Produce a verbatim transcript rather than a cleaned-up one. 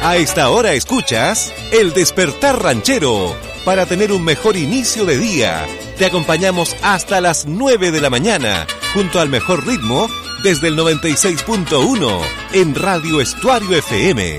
A esta hora escuchas El Despertar Ranchero. Para tener un mejor inicio de día, te acompañamos hasta las nueve de la mañana, junto al mejor ritmo, desde el noventa y seis punto uno en Radio Estuario F M.